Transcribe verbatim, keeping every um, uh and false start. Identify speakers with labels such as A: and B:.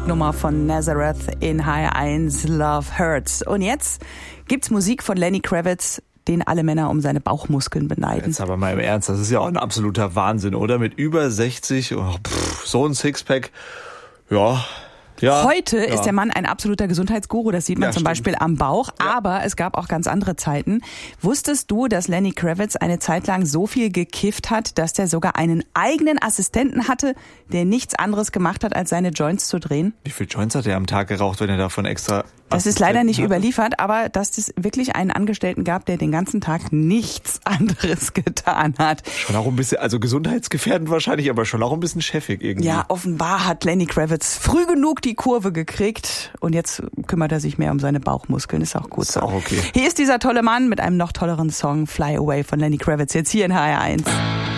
A: Hitnummer von Nazareth in H R eins, Love Hurts. Und jetzt gibt's Musik von Lenny Kravitz, den alle Männer um seine Bauchmuskeln beneiden.
B: Jetzt aber mal im Ernst, das ist ja auch ein absoluter Wahnsinn, oder? Mit über sechzig, oh, pff, so ein Sixpack, ja... Ja,
A: Heute
B: ja.
A: ist der Mann ein absoluter Gesundheitsguru, das sieht man
B: Ja,
A: zum
B: stimmt.
A: Beispiel am Bauch,
B: Ja.
A: aber es gab auch ganz andere Zeiten. Wusstest du, dass Lenny Kravitz eine Zeit lang so viel gekifft hat, dass der sogar einen eigenen Assistenten hatte, der nichts anderes gemacht hat, als seine Joints zu drehen?
B: Wie viel Joints hat er am Tag geraucht, wenn er davon extra...
A: Das ist leider nicht
B: hatte?
A: überliefert, aber dass es wirklich einen Angestellten gab, der den ganzen Tag nichts anderes getan hat.
B: Schon auch ein bisschen, also gesundheitsgefährdend wahrscheinlich, aber schon auch ein bisschen chefig irgendwie.
A: Ja, offenbar hat Lenny Kravitz früh genug die Kurve gekriegt und jetzt kümmert er sich mehr um seine Bauchmuskeln. Ist auch gut
B: Ist
A: so.
B: auch okay.
A: Hier ist dieser tolle Mann mit einem noch tolleren Song Fly Away von Lenny Kravitz, jetzt hier in H R eins.